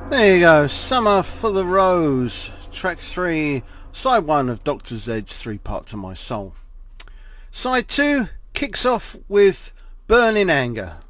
There you go, Summer for the Rose, track 3, side 1 of Dr. Zed's 3 Part to My Soul. Side 2 kicks off with Burning Anger.